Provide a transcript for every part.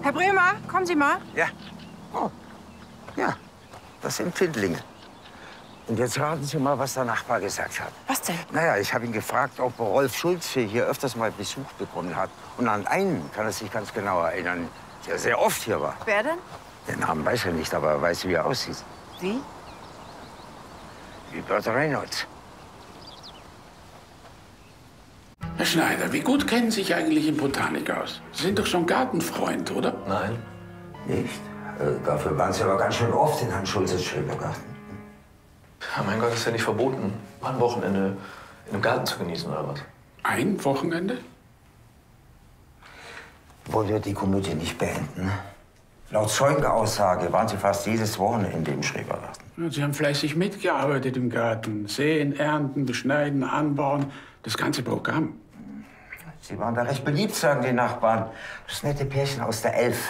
Herr Bremer, kommen Sie mal. Ja. Oh. Ja, das sind Findlinge. Und jetzt raten Sie mal, was der Nachbar gesagt hat. Was denn? Naja, ich habe ihn gefragt, ob Rolf Schulze hier öfters mal Besuch bekommen hat. Und an einen kann er sich ganz genau erinnern, der sehr oft hier war. Wer denn? Den Namen weiß er nicht, aber er weiß, wie er aussieht. Wie? Wie Burt Reynolds. Herr Schneider, wie gut kennen Sie sich eigentlich in Botanik aus? Sie sind doch schon Gartenfreund, oder? Nein. Nicht? Dafür waren Sie aber ganz schön oft in Herrn Schulzes Schrebergarten. Ja, mein Gott, ist ja nicht verboten, mal ein Wochenende in einem Garten zu genießen, oder was? Ein Wochenende? Wollen wir die Komödie nicht beenden? Laut Zeugenaussage waren Sie fast jedes Wochenende im Schrebergarten. Ja, Sie haben fleißig mitgearbeitet im Garten. Säen, ernten, beschneiden, anbauen. Das ganze Programm. Sie waren da recht beliebt, sagen die Nachbarn. Das nette Pärchen aus der Elf.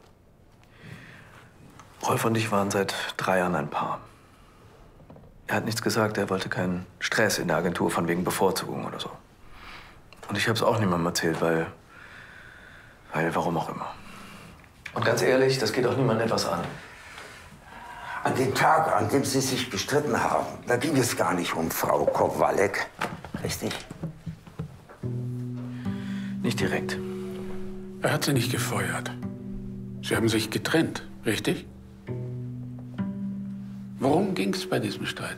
Rolf und ich waren seit 3 Jahren ein Paar. Er hat nichts gesagt, er wollte keinen Stress in der Agentur von wegen Bevorzugung oder so. Und ich habe es auch niemandem erzählt, weil warum auch immer. Und ganz ehrlich, das geht auch niemandem etwas an. An dem Tag, an dem Sie sich gestritten haben, da ging es gar nicht um Frau Kowalek. Richtig? Nicht direkt. Er hat Sie nicht gefeuert. Sie haben sich getrennt, richtig? Worum ging es bei diesem Streit?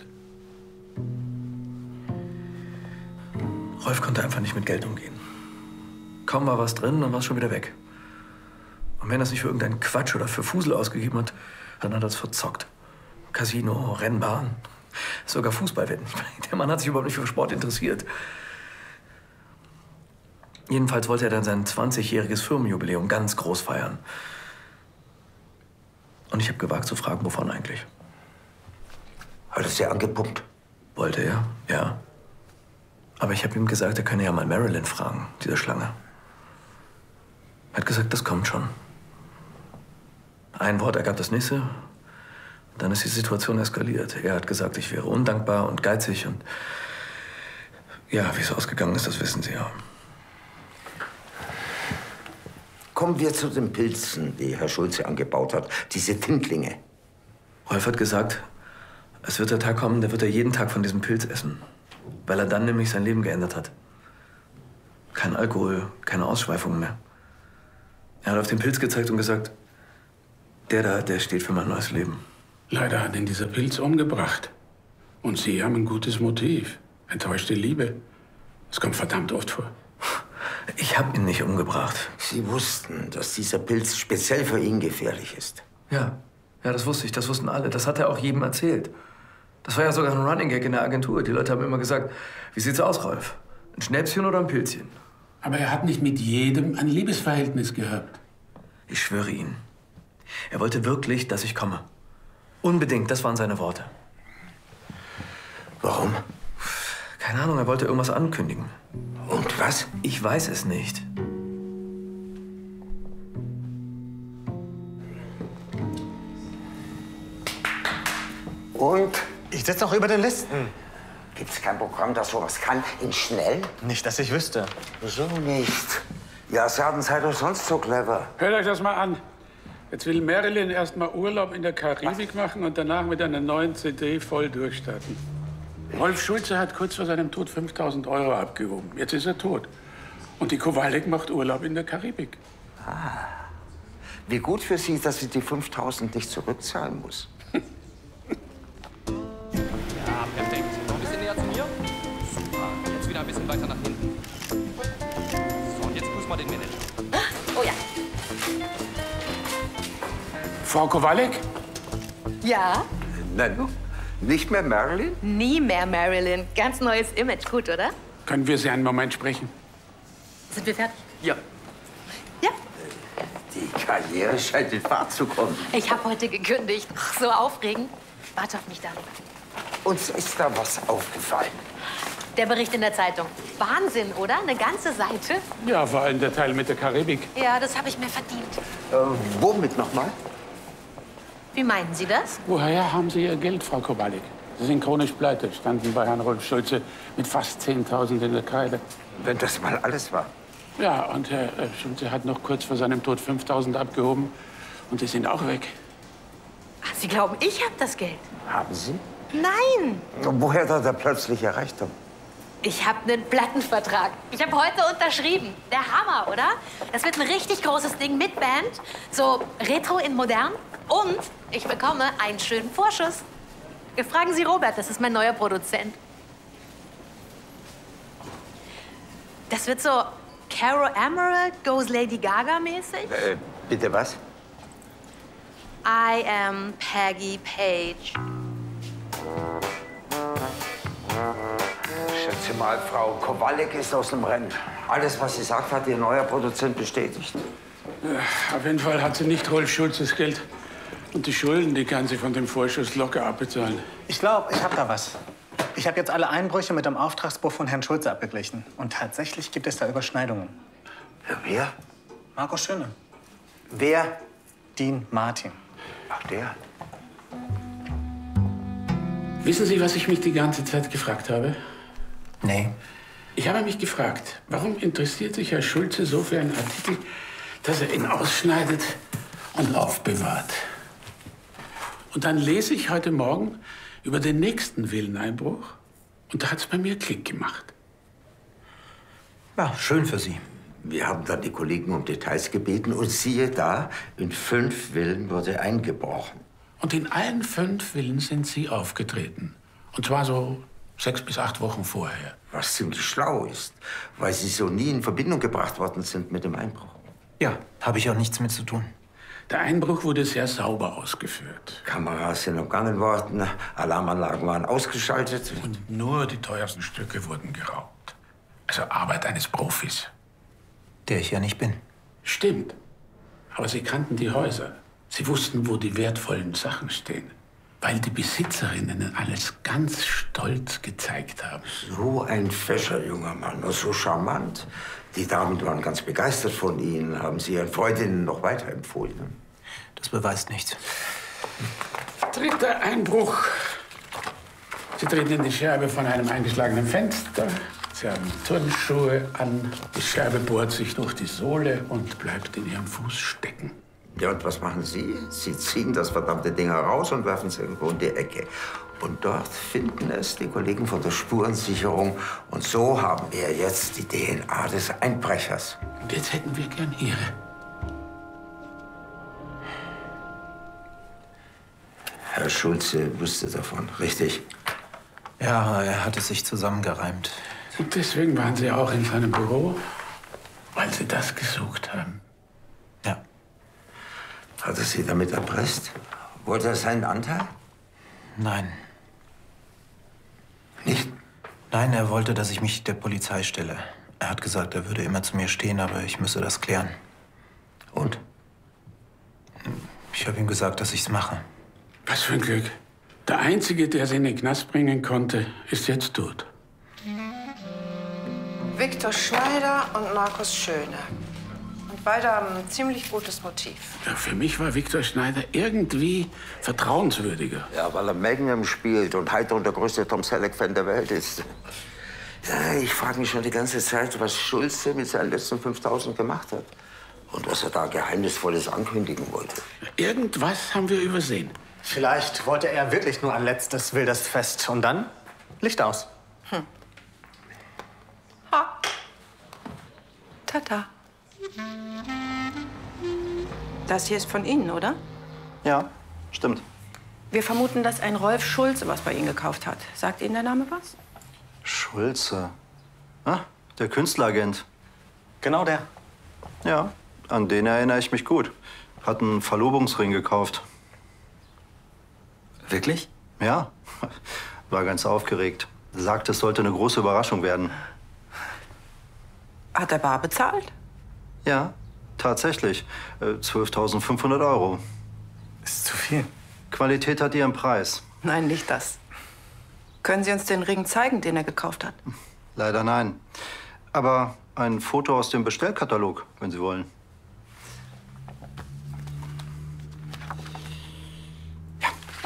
Rolf konnte einfach nicht mit Geld umgehen. Kaum war was drin, dann war es schon wieder weg. Und wenn er es nicht für irgendeinen Quatsch oder für Fusel ausgegeben hat, dann hat er es verzockt. Casino, Rennbahn, sogar Fußballwetten. Der Mann hat sich überhaupt nicht für Sport interessiert. Jedenfalls wollte er dann sein 20-jähriges Firmenjubiläum ganz groß feiern. Und ich habe gewagt zu fragen, wovon eigentlich. Hat es Sie angepumpt? Wollte er, ja. Aber ich habe ihm gesagt, er könne ja mal Marilyn fragen, diese Schlange. Er hat gesagt, das kommt schon. Ein Wort ergab das nächste. Dann ist die Situation eskaliert. Er hat gesagt, ich wäre undankbar und geizig und... Ja, wie es ausgegangen ist, das wissen Sie ja. Kommen wir zu den Pilzen, die Herr Schulze angebaut hat. Diese Findlinge. Rolf hat gesagt, es wird der Tag kommen, da wird er jeden Tag von diesem Pilz essen. Weil er dann nämlich sein Leben geändert hat. Kein Alkohol, keine Ausschweifungen mehr. Er hat auf den Pilz gezeigt und gesagt, der da, der steht für mein neues Leben. Leider hat ihn dieser Pilz umgebracht. Und Sie haben ein gutes Motiv. Enttäuschte Liebe. Das kommt verdammt oft vor. Ich habe ihn nicht umgebracht. Sie wussten, dass dieser Pilz speziell für ihn gefährlich ist. Ja, das wusste ich, das wussten alle. Das hat er auch jedem erzählt. Das war ja sogar ein Running Gag in der Agentur. Die Leute haben immer gesagt, wie sieht's aus, Rolf? Ein Schnäpschen oder ein Pilzchen? Aber er hat nicht mit jedem ein Liebesverhältnis gehabt. Ich schwöre Ihnen. Er wollte wirklich, dass ich komme. Unbedingt, das waren seine Worte. Warum? Keine Ahnung, er wollte irgendwas ankündigen. Und was? Ich weiß es nicht. Und? Ich sitze noch über den Listen. Gibt's kein Programm, das sowas kann? In schnell? Nicht, dass ich wüsste. So nicht. Ja, Sie haben seid doch sonst so clever. Hört euch das mal an. Jetzt will Marilyn erst mal Urlaub in der Karibik machen und danach mit einer neuen CD voll durchstarten. Rolf Schulze hat kurz vor seinem Tod 5.000 € abgehoben. Jetzt ist er tot. Und die Kowalek macht Urlaub in der Karibik. Ah. Wie gut für Sie, dass sie die 5.000 nicht zurückzahlen muss. Ja, perfekt. Noch ein bisschen näher zu mir. Super. Jetzt wieder ein bisschen weiter nach hinten. So, und jetzt grüß mal den Manager. Oh ja. Frau Kowalek? Ja? Nein, nicht mehr Marilyn? Nie mehr Marilyn. Ganz neues Image. Gut, oder? Können wir Sie einen Moment sprechen? Sind wir fertig? Ja. Ja. Die Karriere scheint in Fahrt zu kommen. Ich habe heute gekündigt. Ach, so aufregend. Warte auf mich da. Uns ist da was aufgefallen. Der Bericht in der Zeitung. Wahnsinn, oder? Eine ganze Seite. Ja, vor allem der Teil mit der Karibik. Ja, das habe ich mir verdient. Womit nochmal? Wie meinen Sie das? Woher haben Sie Ihr Geld, Frau Kowalek? Sie sind chronisch pleite, standen bei Herrn Rolf Schulze mit fast 10.000 in der Kreide. Wenn das mal alles war. Ja, und Herr Schulze hat noch kurz vor seinem Tod 5.000 abgehoben und die sind auch weg. Ach, Sie glauben, ich habe das Geld? Haben Sie? Nein! Und woher da der plötzliche Reichtum? Ich habe einen Plattenvertrag. Ich habe heute unterschrieben. Der Hammer, oder? Das wird ein richtig großes Ding mit Band. So retro in modern. Und ich bekomme einen schönen Vorschuss. Fragen Sie Robert, das ist mein neuer Produzent. Das wird so Caro Emerald goes Lady Gaga mäßig. Bitte was? I am Peggy Page. Schätze mal, Frau Kowalek ist aus dem Rennen. Alles, was sie sagt, hat ihr neuer Produzent bestätigt. Ja, auf jeden Fall hat sie nicht Rolf Schulzes Geld. Und die Schulden, die kann sie von dem Vorschuss locker abbezahlen. Ich glaube, ich habe da was. Ich habe jetzt alle Einbrüche mit dem Auftragsbuch von Herrn Schulze abgeglichen. Und tatsächlich gibt es da Überschneidungen. Ja, wer? Markus Schöne. Wer? Dean Martin. Ach, der. Wissen Sie, was ich mich die ganze Zeit gefragt habe? Nee. Ich habe mich gefragt, warum interessiert sich Herr Schulze so für einen Artikel, dass er ihn ausschneidet und aufbewahrt? Und dann lese ich heute Morgen über den nächsten Villeneinbruch und da hat es bei mir Klick gemacht. Ja, schön für Sie. Wir haben dann die Kollegen um Details gebeten und siehe da, in 5 Villen wurde eingebrochen. Und in allen 5 Villen sind Sie aufgetreten. Und zwar so 6 bis 8 Wochen vorher. Was ziemlich schlau ist, weil sie so nie in Verbindung gebracht worden sind mit dem Einbruch. Ja, habe ich auch nichts mit zu tun. Der Einbruch wurde sehr sauber ausgeführt. Kameras sind umgangen worden, Alarmanlagen waren ausgeschaltet. Und nur die teuersten Stücke wurden geraubt. Also Arbeit eines Profis. Der ich ja nicht bin. Stimmt. Aber Sie kannten die Häuser. Sie wussten, wo die wertvollen Sachen stehen. Weil die Besitzerinnen alles ganz stolz gezeigt haben. So ein fescher junger Mann und so charmant. Die Damen waren ganz begeistert von Ihnen, haben Sie Ihren Freundinnen noch weiterempfohlen. Das beweist nichts. 3. Einbruch. Sie treten in die Scherbe von einem eingeschlagenen Fenster. Sie haben Turnschuhe an. Die Scherbe bohrt sich durch die Sohle und bleibt in Ihrem Fuß stecken. Ja, und was machen Sie? Sie ziehen das verdammte Ding heraus und werfen es irgendwo in die Ecke. Und dort finden es die Kollegen von der Spurensicherung. Und so haben wir jetzt die DNA des Einbrechers. Und jetzt hätten wir gern Ihre. Herr Schulze wusste davon, richtig? Ja, er hat es sich zusammengereimt. Und deswegen waren Sie auch in seinem Büro, weil Sie das gesucht haben. Ja. Hat er Sie damit erpresst? Wollte er seinen Anteil? Nein. Nicht? Nein, er wollte, dass ich mich der Polizei stelle. Er hat gesagt, er würde immer zu mir stehen, aber ich müsse das klären. Und? Ich habe ihm gesagt, dass ich's mache. Was für ein Glück. Der Einzige, der Sie in den Knast bringen konnte, ist jetzt tot. Viktor Schneider und Markus Schöne. Und beide haben ein ziemlich gutes Motiv. Ja, für mich war Viktor Schneider irgendwie vertrauenswürdiger. Ja, weil er Magnum spielt und Heidrun der größte Tom Selleck-Fan der Welt ist. Ja, ich frage mich schon die ganze Zeit, was Schulze mit seinen letzten 5.000 gemacht hat. Und was er da Geheimnisvolles ankündigen wollte. Irgendwas haben wir übersehen. Vielleicht wollte er wirklich nur ein letztes wildes Fest. Und dann Licht aus. Ha. Tata. Das hier ist von Ihnen, oder? Ja, stimmt. Wir vermuten, dass ein Rolf Schulze was bei Ihnen gekauft hat. Sagt Ihnen der Name was? Schulze. Ah, der Künstleragent. Genau der. Ja, an den erinnere ich mich gut. Hat einen Verlobungsring gekauft. Wirklich? Ja, war ganz aufgeregt. Sagte, es sollte eine große Überraschung werden. Hat er bar bezahlt? Ja, tatsächlich. 12.500 €. Ist zu viel. Qualität hat ihren Preis. Nein, nicht das. Können Sie uns den Ring zeigen, den er gekauft hat? Leider nein. Aber ein Foto aus dem Bestellkatalog, wenn Sie wollen. Ja.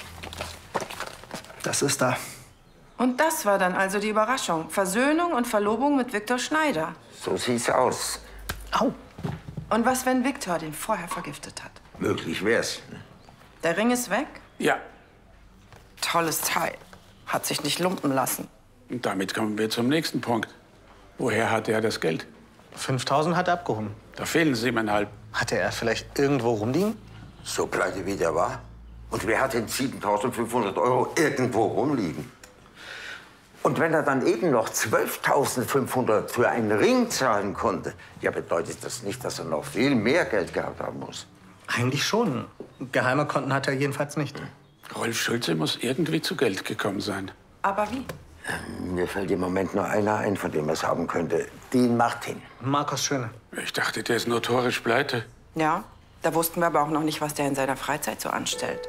Das ist da. Und das war dann also die Überraschung. Versöhnung und Verlobung mit Viktor Schneider. So sieht's aus. Au. Und was, wenn Viktor den vorher vergiftet hat? Möglich wär's. Der Ring ist weg? Ja. Tolles Teil. Hat sich nicht lumpen lassen. Und damit kommen wir zum nächsten Punkt. Woher hatte er das Geld? 5.000 hat er abgehoben. Da fehlen 7,5. Hatte er vielleicht irgendwo rumliegen? So pleite wie der war. Und wer hat denn 7.500 Euro irgendwo rumliegen? Und wenn er dann eben noch 12.500 für einen Ring zahlen konnte, ja, bedeutet das nicht, dass er noch viel mehr Geld gehabt haben muss. Eigentlich schon. Geheime Konten hat er jedenfalls nicht. Rolf Schulze muss irgendwie zu Geld gekommen sein. Aber wie? Mir fällt im Moment nur einer ein, von dem er es haben könnte. Den Martin. Markus Schöne. Ich dachte, der ist notorisch pleite. Ja, da wussten wir aber auch noch nicht, was der in seiner Freizeit so anstellt.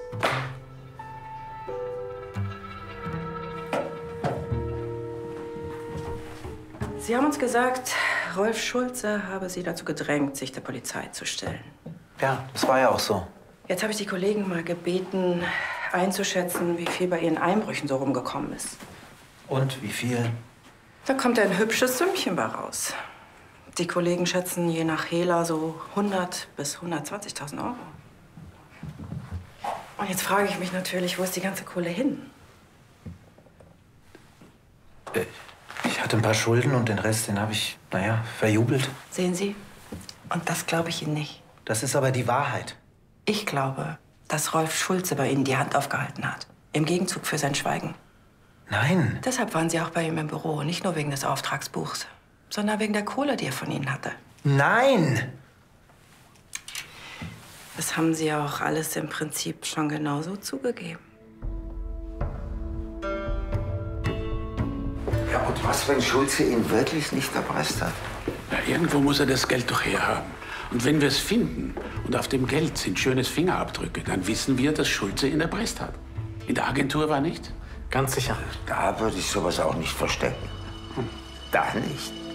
Sie haben uns gesagt, Rolf Schulze habe Sie dazu gedrängt, sich der Polizei zu stellen. Ja, das war ja auch so. Jetzt habe ich die Kollegen mal gebeten, einzuschätzen, wie viel bei Ihren Einbrüchen so rumgekommen ist. Und wie viel? Da kommt ein hübsches Sümmchen bei raus. Die Kollegen schätzen je nach Hehler so 100.000 bis 120.000 Euro. Und jetzt frage ich mich natürlich, wo ist die ganze Kohle hin? Ich hatte ein paar Schulden und den Rest, den habe ich, naja, verjubelt. Sehen Sie? Und das glaube ich Ihnen nicht. Das ist aber die Wahrheit. Ich glaube, dass Rolf Schulze bei Ihnen die Hand aufgehalten hat. Im Gegenzug für sein Schweigen. Nein. Deshalb waren Sie auch bei ihm im Büro. Nicht nur wegen des Auftragsbuchs, sondern wegen der Kohle, die er von Ihnen hatte. Nein! Das haben Sie auch alles im Prinzip schon genauso zugegeben. Ja, und was, wenn Schulze ihn wirklich nicht erpresst hat? Ja, irgendwo muss er das Geld doch herhaben. Und wenn wir es finden und auf dem Geld sind schönes Fingerabdrücke, dann wissen wir, dass Schulze ihn erpresst hat. In der Agentur war nicht? Ganz sicher. Da würde ich sowas auch nicht verstecken. Da nicht.